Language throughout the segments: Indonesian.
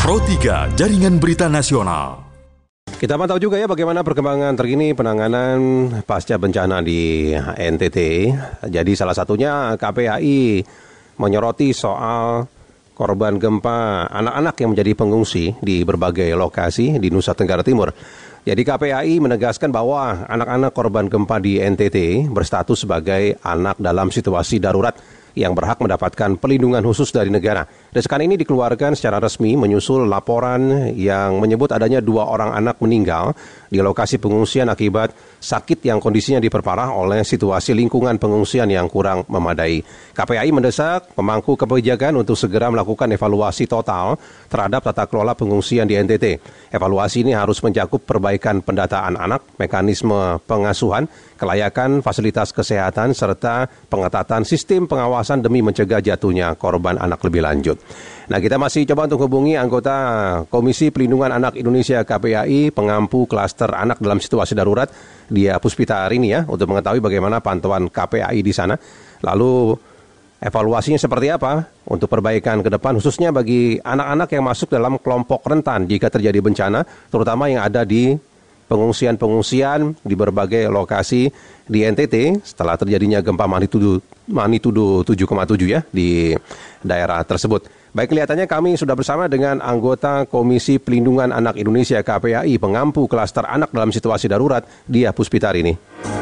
Pro 3 Jaringan Berita Nasional. Kita pantau juga ya bagaimana perkembangan terkini penanganan pasca bencana di NTT. Jadi salah satunya KPAI menyoroti soal korban gempa anak-anak yang menjadi pengungsi di berbagai lokasi di Nusa Tenggara Timur. Jadi KPAI menegaskan bahwa anak-anak korban gempa di NTT berstatus sebagai anak dalam situasi darurat yang berhak mendapatkan perlindungan khusus dari negara. Desakan ini dikeluarkan secara resmi menyusul laporan yang menyebut adanya 2 orang anak meninggal di lokasi pengungsian akibat sakit yang kondisinya diperparah oleh situasi lingkungan pengungsian yang kurang memadai. KPAI mendesak pemangku kebijakan untuk segera melakukan evaluasi total terhadap tata kelola pengungsian di NTT. Evaluasi ini harus mencakup perbaikan pendataan anak, mekanisme pengasuhan, kelayakan fasilitas kesehatan, serta pengetatan sistem pengawasan demi mencegah jatuhnya korban anak lebih lanjut. Nah, kita masih coba untuk hubungi anggota Komisi Pelindungan Anak Indonesia KPAI, pengampu klaster anak dalam situasi darurat, Dia Puspita hari ini ya, untuk mengetahui bagaimana pantauan KPAI di sana. Lalu evaluasinya seperti apa untuk perbaikan ke depan, khususnya bagi anak-anak yang masuk dalam kelompok rentan jika terjadi bencana, terutama yang ada di pengungsian-pengungsian di berbagai lokasi di NTT setelah terjadinya gempa magnitudo 7,7 ya di daerah tersebut. Baik, kelihatannya kami sudah bersama dengan anggota Komisi Pelindungan Anak Indonesia KPAI, pengampu klaster anak dalam situasi darurat, Dia Puspita ini.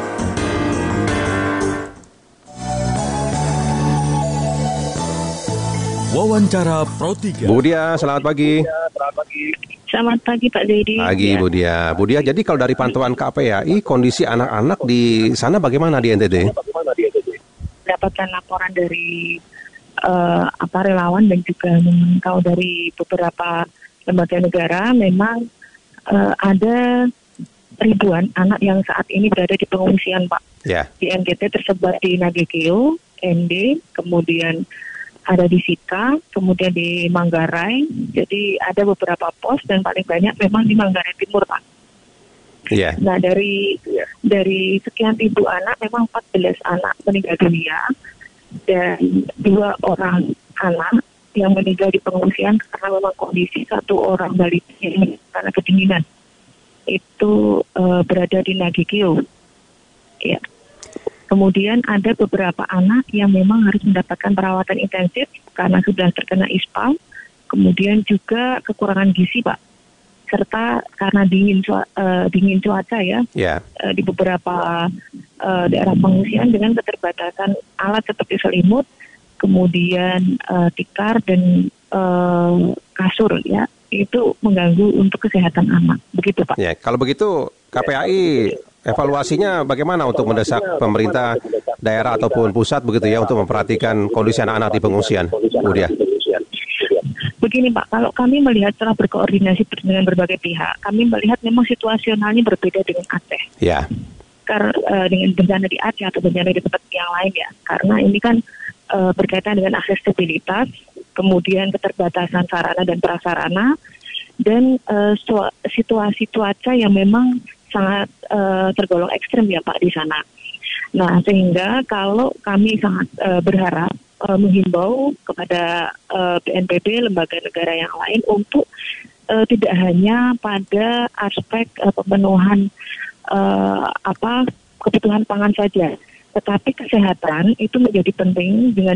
Wawancara Pro 3. Bu Dia, selamat pagi. Selamat pagi Pak Dedi. Pagi ya. Bu Dia, jadi kalau dari pantauan KPAI, kondisi anak-anak di sana bagaimana di NTT? Dapatkan laporan dari relawan dan juga memantau dari beberapa lembaga negara, memang ada ribuan anak yang saat ini berada di pengungsian Pak. Yeah. Di NTT tersebar di Nagekeo, ND, kemudian ada di Sika, kemudian di Manggarai. Jadi ada beberapa pos dan paling banyak memang di Manggarai Timur, Pak. Yeah. Nah, dari sekian ribu anak, memang 14 anak meninggal dunia dan 2 orang anak yang meninggal di pengungsian karena memang kondisi 1 orang balita yang karena kedinginan. Itu berada di Nagekeo. Ya. Kemudian ada beberapa anak yang memang harus mendapatkan perawatan intensif karena sudah terkena ISPA, kemudian juga kekurangan gizi, Pak, serta karena dingin cuaca ya, di beberapa daerah pengungsian dengan keterbatasan alat seperti selimut, kemudian tikar dan kasur ya, itu mengganggu untuk kesehatan anak, begitu Pak. Ya, kalau begitu KPAI evaluasinya bagaimana untuk mendesak pemerintah daerah ataupun pusat begitu ya untuk memperhatikan kondisi anak-anak di pengungsian, Bu Dia? Begini Pak, kalau kami melihat setelah berkoordinasi dengan berbagai pihak, kami melihat memang situasionalnya berbeda dengan Aceh. Ya. Dengan bencana di Aceh atau bencana di tempat yang lain ya, karena ini kan berkaitan dengan aksesibilitas, kemudian keterbatasan sarana dan prasarana, dan situasi cuaca yang memang sangat tergolong ekstrem ya Pak di sana. Nah, sehingga kalau kami sangat berharap menghimbau kepada BNPB, lembaga negara yang lain untuk tidak hanya pada aspek pemenuhan kebutuhan pangan saja, tetapi kesehatan itu menjadi penting dengan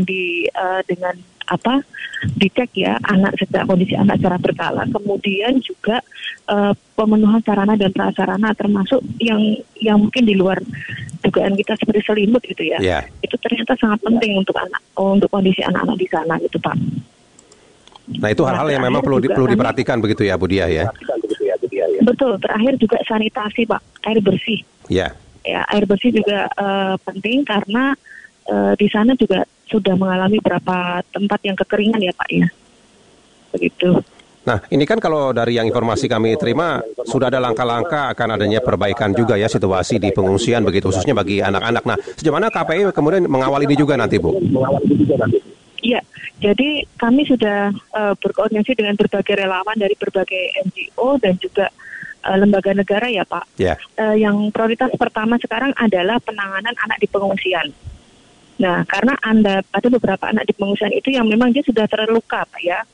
dicek ya kondisi anak secara berkala, kemudian juga pemenuhan sarana dan prasarana termasuk yang mungkin di luar dugaan kita seperti selimut gitu ya. Yeah. Itu ternyata sangat penting untuk kondisi anak-anak di sana gitu Pak. Nah, itu hal-hal yang memang perlu diperhatikan begitu ya Bu Dia ya. Betul, terakhir juga sanitasi Pak, air bersih. Yeah. Ya, air bersih juga penting karena di sana juga sudah mengalami beberapa tempat yang kekeringan ya Pak ya. Begitu. Nah, ini kan kalau dari yang informasi kami terima, sudah ada langkah-langkah akan adanya perbaikan juga ya situasi di pengungsian begitu, khususnya bagi anak-anak. Nah, sejauh mana KPI kemudian mengawal ini juga nanti, Bu? Iya, jadi kami sudah berkoordinasi dengan berbagai relawan dari berbagai NGO dan juga lembaga negara ya Pak. Yeah. Yang prioritas pertama sekarang adalah penanganan anak di pengungsian. Nah, karena ada beberapa anak di pengungsian itu yang memang dia sudah terluka Pak ya.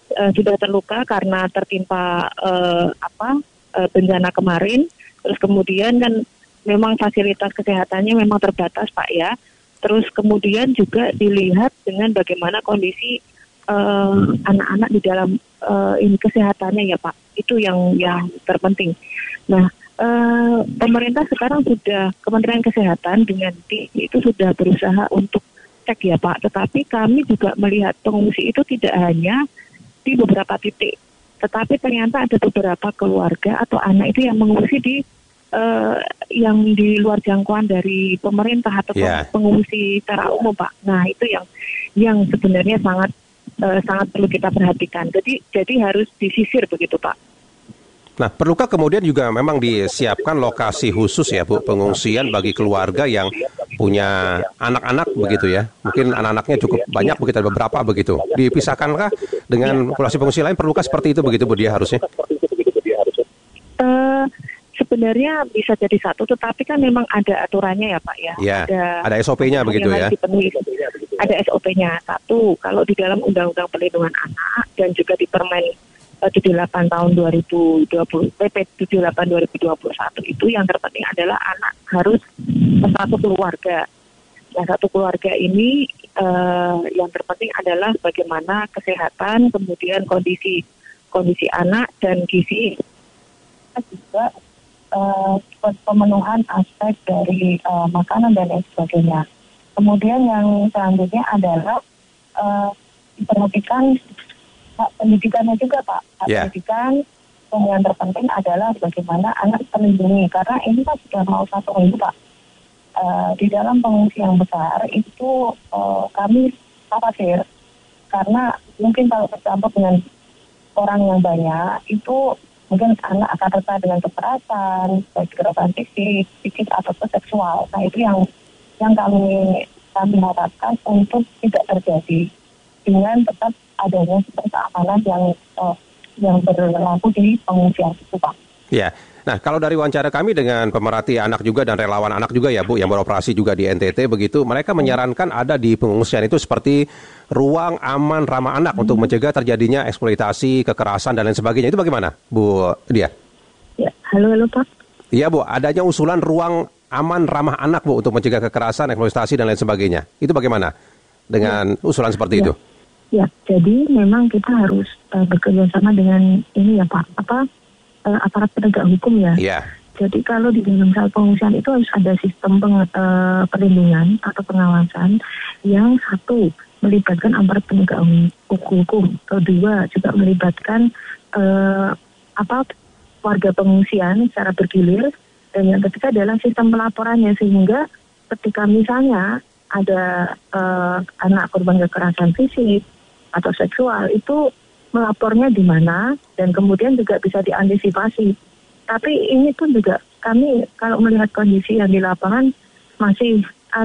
sudah terluka karena tertimpa bencana kemarin. Terus kemudian kan memang fasilitas kesehatannya memang terbatas Pak ya. Terus kemudian juga dilihat dengan bagaimana kondisi anak-anak di dalam ini kesehatannya ya Pak. Itu yang terpenting. Nah, pemerintah sekarang sudah, Kementerian Kesehatan dengan tim itu sudah berusaha untuk cek ya Pak. Tetapi kami juga melihat pengungsi itu tidak hanya di beberapa titik, tetapi ternyata ada beberapa keluarga atau anak itu yang mengungsi di yang di luar jangkauan dari pemerintah atau pengungsi secara umum Pak. Nah itu yang sebenarnya sangat perlu kita perhatikan. Jadi harus disisir begitu Pak. Nah, perlukah kemudian juga memang disiapkan lokasi khusus ya Bu, pengungsian bagi keluarga yang punya anak-anak begitu ya? Mungkin anak-anaknya cukup banyak begitu, ada beberapa begitu. Dipisahkankah dengan populasi pengungsi lain? Perlukah seperti itu begitu Bu dia harusnya? Sebenarnya bisa jadi satu, tetapi kan memang ada aturannya ya Pak ya. Ya, ada SOP-nya begitu ya. Ada SOP-nya. Satu, kalau di dalam Undang-Undang Perlindungan Anak dan juga di Permen 78 tahun 2020, PP 78 2021 itu yang terpenting adalah anak harus satu keluarga. Nah, satu keluarga ini yang terpenting adalah bagaimana kesehatan, kemudian kondisi anak dan gizi juga pemenuhan aspek dari makanan dan lain sebagainya. Kemudian yang selanjutnya adalah diperhatikan pendidikannya juga Pak. Pendidikan yang terpenting adalah bagaimana anak terlindungi, karena ini kan sudah mau 1 minggu Pak. Di dalam pengungsi yang besar itu kami khawatir karena mungkin kalau bercampur dengan orang yang banyak itu mungkin anak akan rentan dengan kekerasan, baik kekerasan fisik, psikis ataupun seksual. Nah itu yang kami harapkan untuk tidak terjadi dengan tetap adanya sistem keamanan yang berlaku di pengungsian itu Pak. Ya, nah kalau dari wawancara kami dengan pemerhati anak juga dan relawan anak juga ya Bu yang beroperasi juga di NTT begitu, mereka menyarankan ada di pengungsian itu seperti ruang aman ramah anak untuk mencegah terjadinya eksploitasi, kekerasan dan lain sebagainya. Itu bagaimana Bu Dia? Ya, halo Pak. Iya Bu, adanya usulan ruang aman ramah anak Bu untuk mencegah kekerasan, eksploitasi dan lain sebagainya. Itu bagaimana dengan usulan seperti itu? Ya, jadi memang kita harus bekerja sama dengan ini ya Pak, aparat penegak hukum ya. Iya. Jadi kalau di dalam sel pengungsian itu harus ada sistem perlindungan atau pengawasan yang satu melibatkan aparat penegak hukum, kedua juga melibatkan warga pengungsian secara bergilir, dan yang ketiga adalah sistem pelaporannya sehingga ketika misalnya ada anak korban kekerasan fisik atau seksual itu melapornya di mana dan kemudian juga bisa diantisipasi. Tapi ini pun juga kami kalau melihat kondisi yang di lapangan masih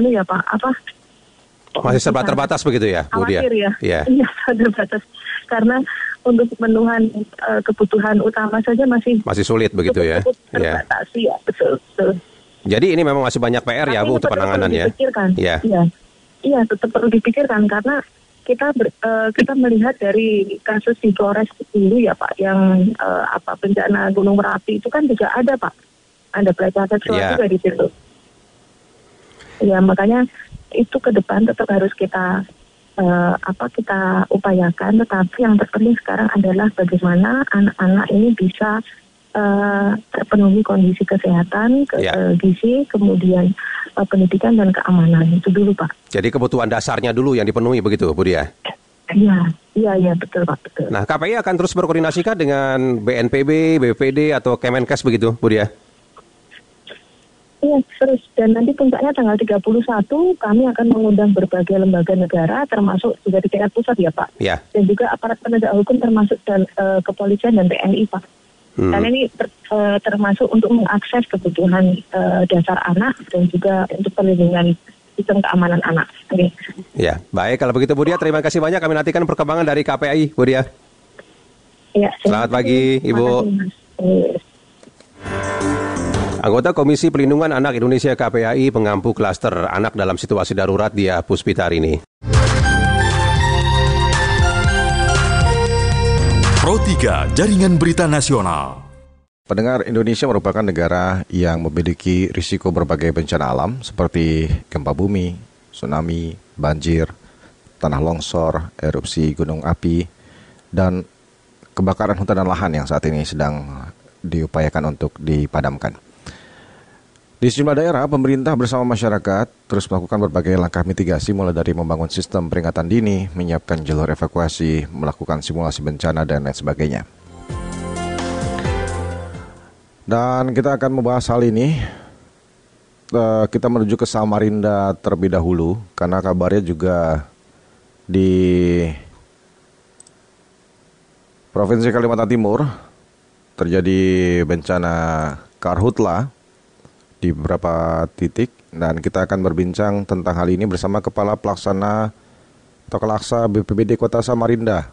masih terbatas begitu ya Bu Dia? Iya, terbatas karena untuk pemenuhan kebutuhan utama saja masih sulit begitu ya. Terbatas ya, betul. Jadi ini memang masih banyak PR ya Bu untuk penanganannya. Iya, tetap perlu dipikirkan karena kita melihat dari kasus di Flores dulu ya Pak, yang bencana Gunung Merapi itu kan juga ada Pak, ada pelecehan seksual juga di situ. Ya makanya itu ke depan tetap harus kita upayakan, tetapi yang terpenting sekarang adalah bagaimana anak-anak ini bisa terpenuhi kondisi kesehatan, gizi, kemudian pendidikan dan keamanan. Itu dulu Pak. Jadi kebutuhan dasarnya dulu yang dipenuhi begitu Bu Dia? Iya betul Pak, betul. Nah KPI akan terus berkoordinasikan dengan BNPB, BPD atau Kemenkes begitu Bu Dia? Iya terus, dan nanti puncaknya tanggal 31 kami akan mengundang berbagai lembaga negara termasuk juga di tingkat pusat ya Pak. Ya. Dan juga aparat penegak hukum termasuk kepolisian dan TNI Pak. Karena ini termasuk untuk mengakses kebutuhan dasar anak dan juga untuk perlindungan sistem keamanan anak. Okay. Ya, baik kalau begitu Bu Dia, terima kasih banyak. Kami nantikan perkembangan dari KPAI, Bu Dia. Ya, selamat pagi, Ibu. Anggota Komisi Pelindungan Anak Indonesia KPAI mengampu klaster anak dalam situasi darurat Dia Puspita hari ini. Pro 3 Jaringan Berita Nasional. Pendengar, Indonesia merupakan negara yang memiliki risiko berbagai bencana alam seperti gempa bumi, tsunami, banjir, tanah longsor, erupsi gunung api, dan kebakaran hutan dan lahan yang saat ini sedang diupayakan untuk dipadamkan. Di sejumlah daerah, pemerintah bersama masyarakat terus melakukan berbagai langkah mitigasi mulai dari membangun sistem peringatan dini, menyiapkan jalur evakuasi, melakukan simulasi bencana, dan lain sebagainya. Dan kita akan membahas hal ini. Kita menuju ke Samarinda terlebih dahulu, karena kabarnya juga di Provinsi Kalimantan Timur terjadi bencana karhutla di beberapa titik, dan kita akan berbincang tentang hal ini bersama Kepala Pelaksana atau Kelaksa BPBD Kota Samarinda,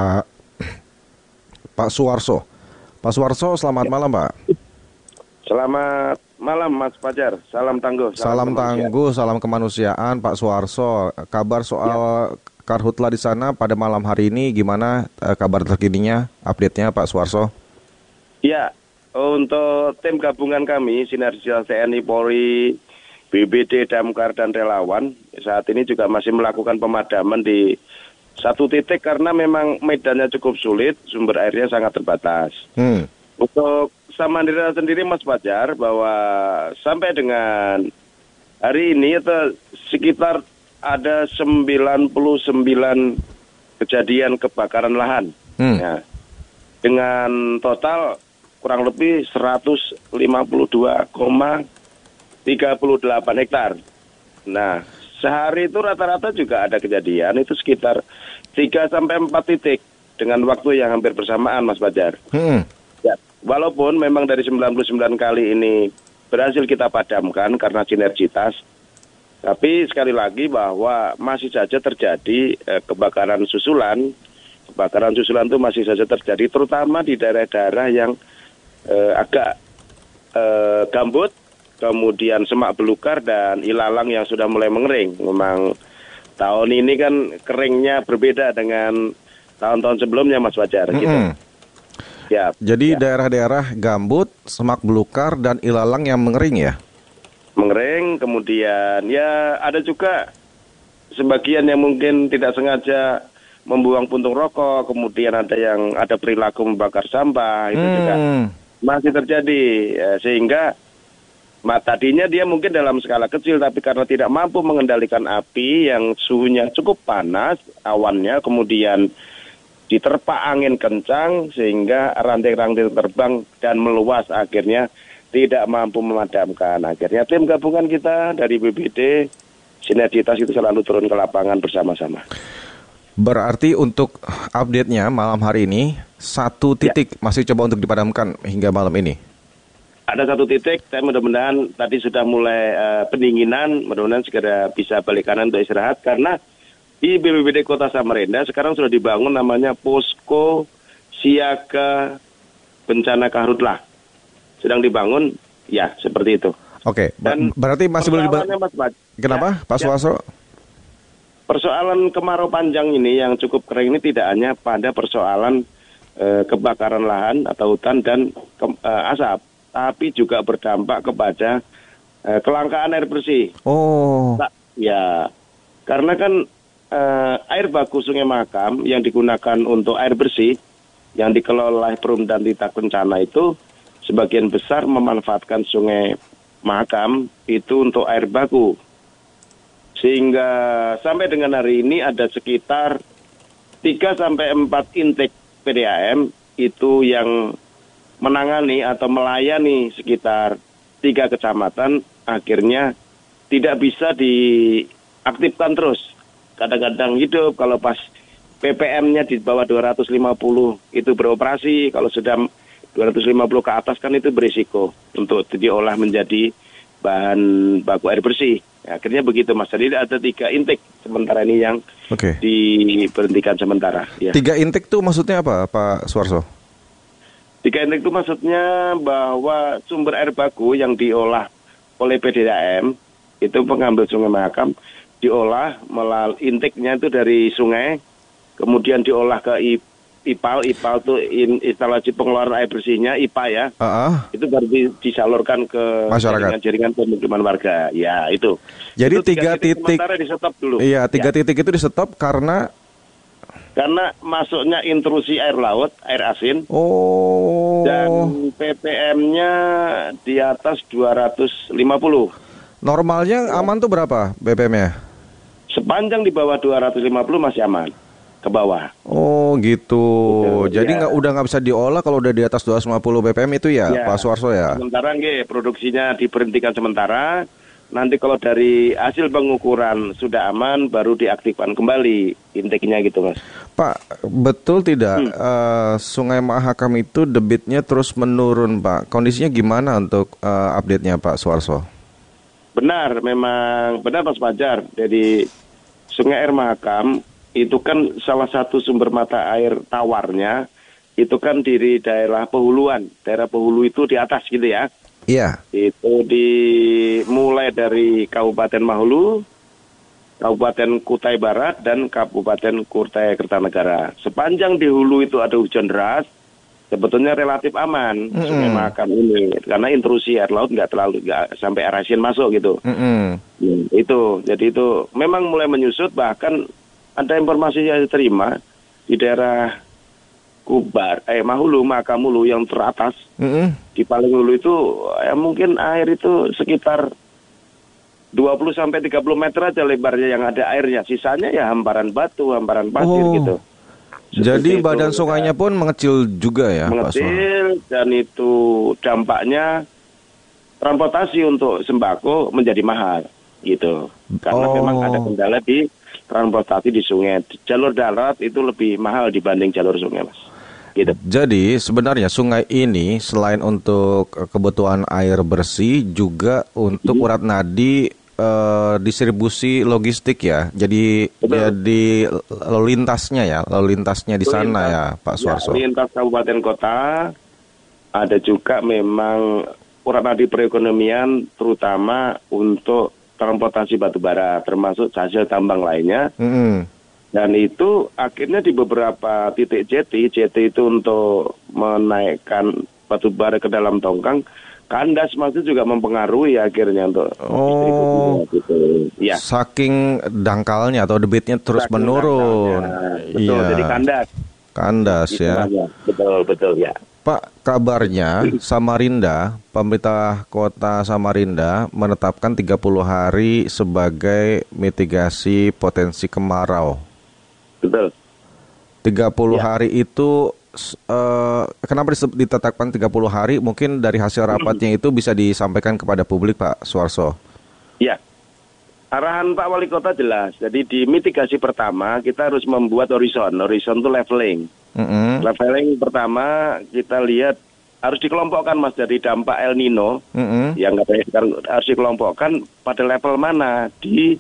Pak Suwarso. Pak Suwarso, selamat malam, Pak. Selamat malam, Mas Fajar. Salam tangguh. Salam tangguh, salam kemanusiaan, Pak Suwarso. Kabar soal karhutla di sana pada malam hari ini gimana, kabar terkininya, update-nya, Pak Suwarso? Ya, untuk tim gabungan kami, Sinergitas TNI, Polri, BBD, Damkar, dan relawan, saat ini juga masih melakukan pemadaman di satu titik karena memang medannya cukup sulit, sumber airnya sangat terbatas. Untuk Samarinda sendiri, Mas Fajar, bahwa sampai dengan hari ini itu sekitar ada 99 kejadian kebakaran lahan. Ya, dengan total kurang lebih 152,38 hektar. Nah, sehari itu rata-rata juga ada kejadian itu sekitar 3-4 titik dengan waktu yang hampir bersamaan, Mas Fajar. Ya, walaupun memang dari 99 kali ini berhasil kita padamkan karena sinergitas, tapi sekali lagi bahwa masih saja terjadi kebakaran susulan. Kebakaran susulan itu masih saja terjadi, terutama di daerah-daerah yang agak gambut, kemudian semak belukar dan ilalang yang sudah mulai mengering. Memang tahun ini kan keringnya berbeda dengan tahun-tahun sebelumnya, Mas Fajar. Gitu. Ya. Jadi daerah-daerah gambut, semak belukar, dan ilalang yang mengering ya? Mengering, kemudian ya ada juga sebagian yang mungkin tidak sengaja membuang puntung rokok, kemudian ada perilaku membakar sampah, itu juga masih terjadi, sehingga tadinya dia mungkin dalam skala kecil, tapi karena tidak mampu mengendalikan api yang suhunya cukup panas, awannya kemudian diterpa angin kencang, sehingga ranting-ranting terbang dan meluas, akhirnya tidak mampu memadamkan. Akhirnya tim gabungan kita dari BBD, Sinergitas itu selalu turun ke lapangan bersama-sama. Berarti untuk update-nya malam hari ini, satu titik masih coba untuk dipadamkan hingga malam ini? Ada satu titik, saya mudah-mudahan tadi sudah mulai pendinginan, mudah-mudahan segera bisa balik kanan untuk istirahat, karena di BPBD Kota Samarinda sekarang sudah dibangun namanya Posko Siaga Bencana Karhutla. Sedang dibangun, ya seperti itu. Oke, berarti masih belum dibangun. Kenapa, ya, Pak Suwarso? Persoalan kemarau panjang ini yang cukup kering ini tidak hanya pada persoalan kebakaran lahan atau hutan dan asap, tapi juga berdampak kepada kelangkaan air bersih. Oh. Ya, karena kan air baku Sungai Mahakam yang digunakan untuk air bersih yang dikelola oleh Perum dan Tita Kencana itu sebagian besar memanfaatkan Sungai Mahakam itu untuk air baku. Sehingga sampai dengan hari ini ada sekitar 3-4 intake PDAM itu yang menangani atau melayani sekitar 3 kecamatan, akhirnya tidak bisa diaktifkan terus. Kadang-kadang hidup, kalau pas PPM-nya di bawah 250 itu beroperasi, kalau sudah 250 ke atas kan itu berisiko untuk diolah menjadi bahan baku air bersih. Akhirnya begitu, Mas. Jadi ada 3 intake sementara ini yang diberhentikan sementara. Ya. 3 intake itu maksudnya apa, Pak Suwarso? 3 intake itu maksudnya bahwa sumber air baku yang diolah oleh PDAM itu pengambil Sungai Mahakam, diolah melalui intake-nya itu dari sungai, kemudian diolah ke IPAL tuh instalasi pengeluaran air bersihnya, IPA ya. Itu baru disalurkan ke masyarakat, jaringan pemukiman warga. Ya, itu. Jadi itu 3 titik sementara di stop dulu. Iya, 3 titik itu di stop karena masuknya intrusi air laut, air asin. Dan ppm-nya di atas 250. Normalnya aman tuh berapa BPM-nya? Sepanjang di bawah 250 masih aman. Ke bawah. Oh gitu. Jadi udah nggak bisa diolah kalau udah di atas 250 BPM itu ya, Pak Suarso ya? Sementara produksinya diberhentikan sementara. Nanti kalau dari hasil pengukuran sudah aman, baru diaktifkan kembali inteknya gitu, Mas. Pak, betul tidak Sungai Mahakam itu debitnya terus menurun, Pak? Kondisinya gimana untuk update-nya, Pak Suarso? Benar, memang benar, Mas Fajar. Jadi Sungai Air Mahakam itu kan salah satu sumber mata air tawarnya itu kan di daerah Pehuluan. Daerah Pehulu itu di atas gitu ya. Iya. Itu dimulai dari Kabupaten Mahulu, Kabupaten Kutai Barat, dan Kabupaten Kutai Kertanegara. Sepanjang di hulu itu ada hujan deras, sebetulnya relatif aman Sungai Mahakam ini. Karena intrusi air laut nggak sampai air asin masuk gitu. Jadi itu memang mulai menyusut, bahkan ada informasi yang diterima di daerah Mahulu, Makamulu yang teratas. Di paling hulu itu mungkin air itu sekitar 20-30 meter aja lebarnya yang ada airnya. Sisanya ya hamparan batu, hamparan pasir gitu. Jadi badan sungainya pun mengecil juga ya, mengecil, dan itu dampaknya transportasi untuk sembako menjadi mahal gitu. Karena memang ada kendala di transportasi di sungai. Jalur darat itu lebih mahal dibanding jalur sungai, Mas. Gitu. Jadi sebenarnya sungai ini selain untuk kebutuhan air bersih juga untuk urat nadi distribusi logistik ya. Jadi lalu lintasnya di sana ya, Pak Suarso. Lintas kabupaten kota, ada juga memang urat nadi perekonomian terutama untuk transportasi batubara, termasuk hasil tambang lainnya. Dan itu akhirnya di beberapa titik jeti itu untuk menaikkan batubara ke dalam tongkang, kandas masih juga mempengaruhi akhirnya untuk gitu. Ya. Saking dangkalnya atau debitnya terus menurun. Betul, jadi kandas ya. Betul ya. Pak, kabarnya Samarinda, pemerintah kota Samarinda menetapkan 30 hari sebagai mitigasi potensi kemarau. Betul. 30 hari itu kenapa ditetapkan 30 hari? Mungkin dari hasil rapatnya itu bisa disampaikan kepada publik, Pak Suarso. Ya. Arahan Pak Wali Kota jelas. Jadi di mitigasi pertama kita harus membuat horizon. Horizon itu leveling. Leveling pertama kita lihat harus dikelompokkan, Mas, dari dampak El Nino yang harus dikelompokkan pada level mana di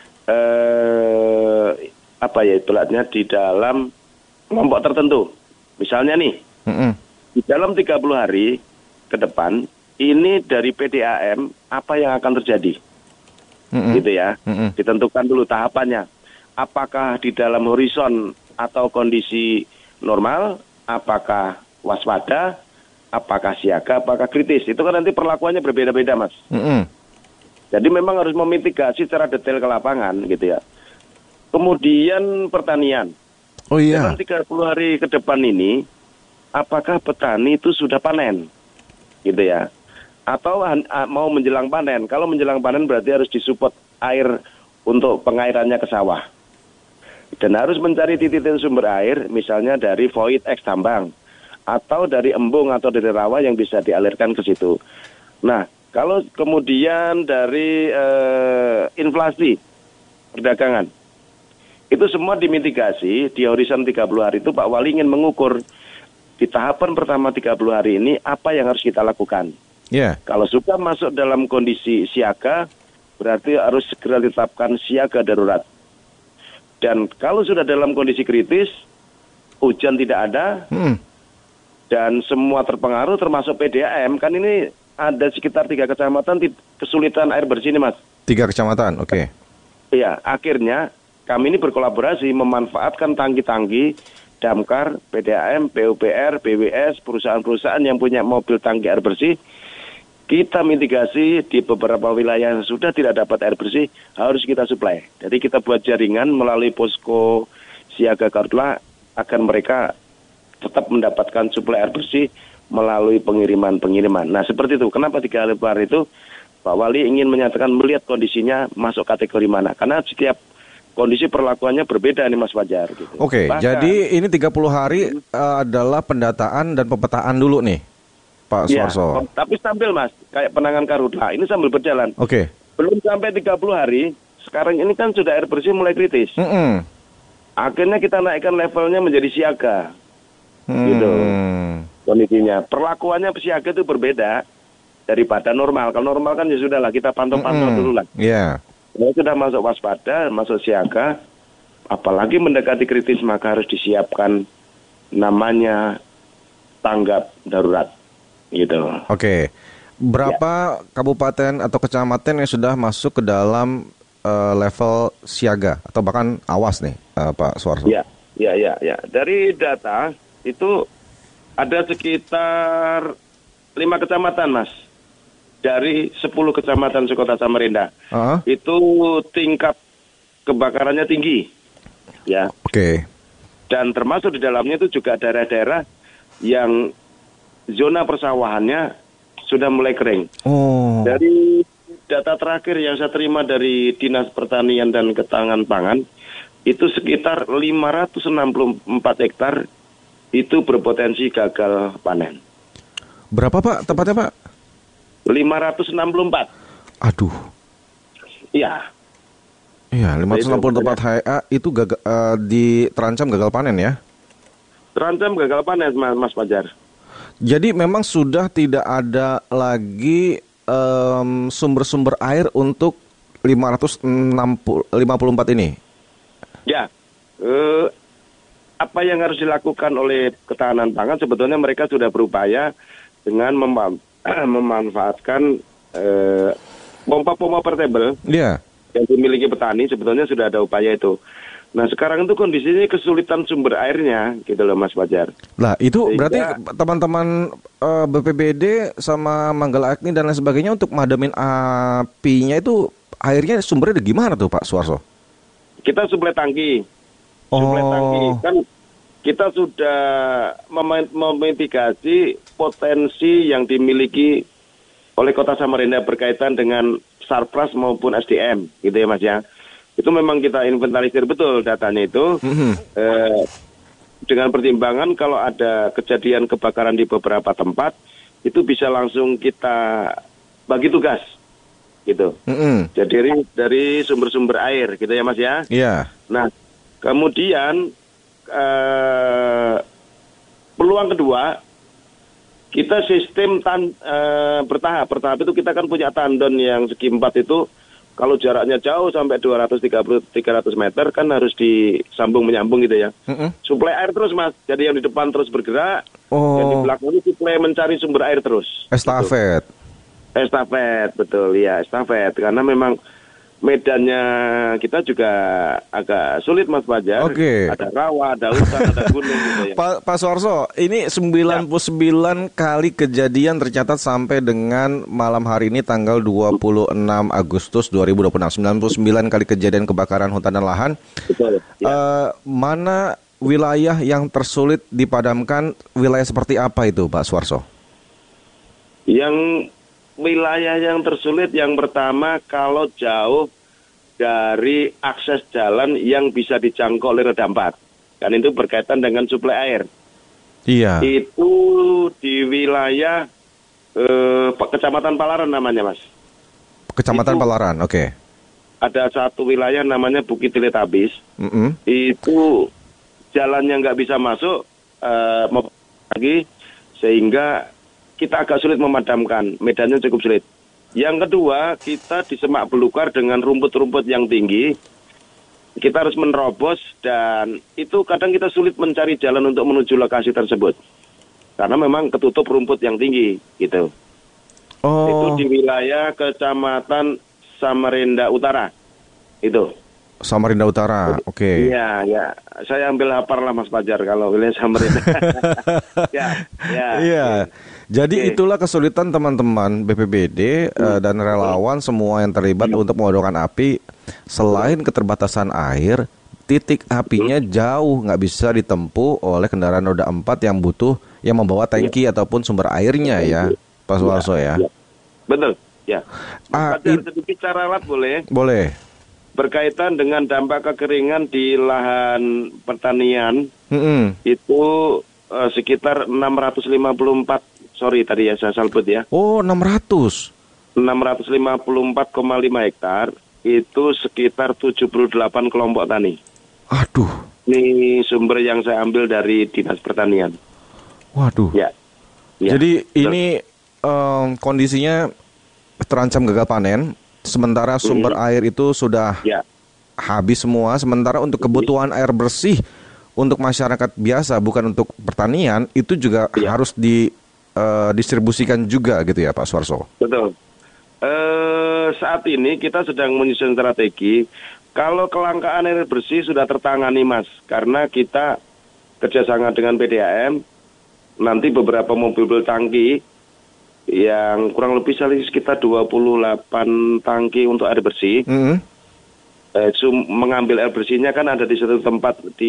di dalam kelompok tertentu. Misalnya nih, di dalam 30 hari ke depan ini dari PDAM apa yang akan terjadi? Gitu ya. Ditentukan dulu tahapannya. Apakah di dalam horizon atau kondisi normal, apakah waspada, apakah siaga, apakah kritis. Itu kan nanti perlakuannya berbeda-beda, Mas. Jadi memang harus memitigasi secara detail ke lapangan gitu ya. Kemudian pertanian. Dalam 30 hari ke depan ini, apakah petani itu sudah panen? Gitu ya. Atau mau menjelang panen. Kalau menjelang panen berarti harus disupport air untuk pengairannya ke sawah. Dan harus mencari titik-titik sumber air, misalnya dari void ex tambang, atau dari embung atau dari rawa yang bisa dialirkan ke situ. Nah, kalau kemudian dari inflasi perdagangan, itu semua dimitigasi di horizon 30 hari itu Pak Wali ingin mengukur di tahapan pertama 30 hari ini apa yang harus kita lakukan. Kalau sudah masuk dalam kondisi siaga, berarti harus segera ditetapkan siaga darurat. Dan kalau sudah dalam kondisi kritis, hujan tidak ada, dan semua terpengaruh termasuk PDAM, kan ini ada sekitar 3 kecamatan kesulitan air bersih ini, Mas. 3 kecamatan, oke. Iya, akhirnya kami ini berkolaborasi memanfaatkan tangki-tangki Damkar, PDAM, PUPR, BWS, perusahaan-perusahaan yang punya mobil tangki air bersih, kita mitigasi di beberapa wilayah yang sudah tidak dapat air bersih, harus kita suplai. Jadi kita buat jaringan melalui posko siaga karhutla agar mereka tetap mendapatkan suplai air bersih melalui pengiriman-pengiriman. Nah seperti itu, kenapa 3 lembar itu Pak Wali ingin menyatakan melihat kondisinya masuk kategori mana. Karena setiap kondisi perlakuannya berbeda nih Mas Fajar. Gitu. Oke, jadi ini 30 hari adalah pendataan dan pemetaan dulu nih, Pak Suarso. Tapi sambil Mas, kayak penanganan karhutla, ini sambil berjalan. Oke. Belum sampai 30 hari, sekarang ini kan sudah air bersih mulai kritis. Akhirnya kita naikkan levelnya menjadi siaga. Gitu kondisinya. Perlakuannya siaga itu berbeda daripada normal. Kalau normal kan ya sudah lah, kita pantau-pantau dulu lah. Iya. Kalau sudah masuk waspada, masuk siaga, apalagi mendekati kritis, maka harus disiapkan namanya tanggap darurat. Gitu. Oke. Berapa kabupaten atau kecamatan yang sudah masuk ke dalam level siaga atau bahkan awas nih, Pak Suarso? Ya. Dari data itu ada sekitar 5 kecamatan, Mas. Dari 10 kecamatan sekota Samarinda. Itu tingkat kebakarannya tinggi. Ya. Oke. Dan termasuk di dalamnya itu juga daerah-daerah yang zona persawahannya sudah mulai kering. Dari data terakhir yang saya terima dari Dinas Pertanian dan Ketahanan Pangan, itu sekitar 564 hektar itu berpotensi gagal panen. Berapa Pak tepatnya Pak? 564. Aduh. Iya. Iya, 564 tempat HA itu terancam gagal panen ya? Terancam gagal panen Mas Fajar. Jadi memang sudah tidak ada lagi sumber-sumber air untuk 554 ini? Ya. Apa yang harus dilakukan oleh Ketahanan Pangan, sebetulnya mereka sudah berupaya dengan memanfaatkan pompa-pompa portable yang dimiliki petani, sebetulnya sudah ada upaya itu. Nah sekarang itu kondisinya kesulitan sumber airnya gitu loh Mas Fajar. Lah itu berarti teman-teman BPBD sama Manggala Agni dan lain sebagainya untuk madamin apinya itu airnya sumbernya gimana tuh Pak Suarso? Kita suplai tangki. Suplai tangki kan kita sudah memitigasi potensi yang dimiliki oleh Kota Samarinda berkaitan dengan Sarpras maupun SDM gitu ya Mas ya. Itu memang kita inventarisir betul datanya itu. Dengan pertimbangan kalau ada kejadian kebakaran di beberapa tempat, itu bisa langsung kita bagi tugas gitu. Jadi dari sumber-sumber air gitu ya Mas ya. Iya. Nah, kemudian peluang kedua, kita sistem bertahap. Bertahap itu kita kan punya tandon yang segi 4 itu, kalau jaraknya jauh sampai 230-300 meter kan harus disambung menyambung gitu ya. Suplai air terus Mas, jadi yang di depan terus bergerak, yang di belakang itu suplai mencari sumber air terus. Estafet. Estafet, betul ya, estafet. Karena memang medannya kita juga agak sulit Mas Fajar. Ada rawa, ada hutan, ada gunung gitu ya. Pak Suarso, ini 99 kali kejadian tercatat sampai dengan malam hari ini tanggal 26 Agustus 2026. 99 kali kejadian kebakaran hutan dan lahan. Betul. Ya. Mana wilayah yang tersulit dipadamkan, wilayah seperti apa itu Pak Suarso? Yang wilayah yang tersulit yang pertama kalau jauh dari akses jalan yang bisa dijangkau oleh roda 4. Kan itu berkaitan dengan suplai air. Iya. Itu di wilayah Kecamatan Palaran namanya Mas. Kecamatan Palaran, oke. Ada satu wilayah namanya Bukit Teletabis. Itu jalannya nggak bisa masuk lagi sehingga kita agak sulit memadamkan, medannya cukup sulit. Yang kedua, kita di semak belukar dengan rumput-rumput yang tinggi. Kita harus menerobos dan itu kadang kita sulit mencari jalan untuk menuju lokasi tersebut. Karena memang ketutup rumput yang tinggi, gitu. Itu di wilayah Kecamatan Samarinda Utara. Itu. Samarinda Utara, oke. Iya, ya. Saya ambil hafal lah Mas Fajar kalau wilayah Samarinda. Ya, ya. Iya. Jadi Oke. itulah kesulitan teman-teman BPBD dan relawan semua yang terlibat untuk memadamkan api. Selain keterbatasan air, titik apinya jauh nggak bisa ditempuh oleh kendaraan roda 4 yang membawa tangki ataupun sumber airnya ya, Pak Suarso ya. Ya. Betul, ya. Ah, Mas Fajar, sedikit cara alat boleh? Boleh. Berkaitan dengan dampak kekeringan di lahan pertanian, Mm-mm. itu sekitar 654, sorry tadi ya saya salput ya, Oh, 600. 654,5 hektar, itu sekitar 78 kelompok tani. Aduh, Ini sumber yang saya ambil dari Dinas Pertanian. waduh. Ya. Ya. Jadi ini kondisinya terancam gagal panen, sementara sumber air itu sudah Ya. habis semua. Sementara untuk kebutuhan air bersih untuk masyarakat biasa, bukan untuk pertanian, itu juga harus didistribusikan juga gitu ya Pak Suarso. Betul. Saat ini kita sedang menyusun strategi. Kalau kelangkaan air bersih sudah tertangani Mas, karena kita kerjasama dengan PDAM, nanti beberapa mobil tangki yang kurang lebih sekitar 28 tangki untuk air bersih. Mengambil air bersihnya kan ada di satu tempat di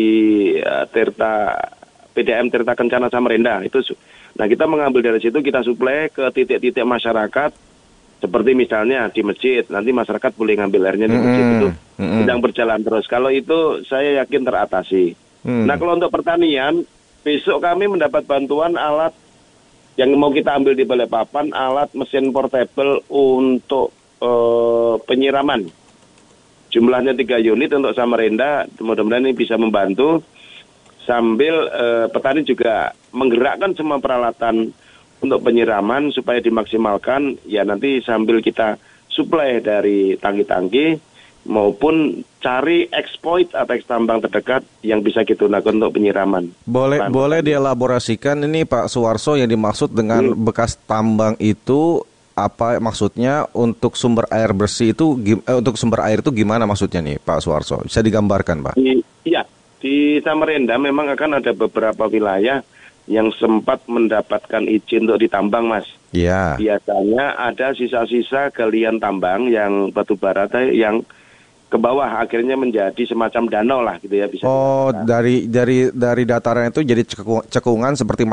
PDAM Tirta Kencana Samarinda. Nah kita mengambil dari situ, kita suplai ke titik-titik masyarakat, seperti misalnya di masjid. Nanti masyarakat boleh ngambil airnya di masjid itu sedang berjalan terus. Kalau itu saya yakin teratasi. Nah kalau untuk pertanian, besok kami mendapat bantuan alat yang mau kita ambil di Balikpapan, alat mesin portable untuk penyiraman. Jumlahnya 3 unit untuk Samarinda, mudah-mudahan ini bisa membantu. Sambil petani juga menggerakkan semua peralatan untuk penyiraman supaya dimaksimalkan. Ya nanti sambil kita suplai dari tangki-tangki maupun cari exploit atau tambang terdekat yang bisa kita gunakan untuk penyiraman. Boleh dielaborasikan ini Pak Suarso yang dimaksud dengan bekas tambang itu apa maksudnya, untuk sumber air bersih itu untuk sumber air itu gimana maksudnya nih Pak Suarso? Bisa digambarkan Pak? Iya, di Samarinda memang akan ada beberapa wilayah yang sempat mendapatkan izin untuk ditambang Mas. Iya. Biasanya ada sisa-sisa galian tambang yang batu bara yang ke bawah akhirnya menjadi semacam danau lah gitu ya bisa. Oh, dari dataran itu jadi cekungan seperti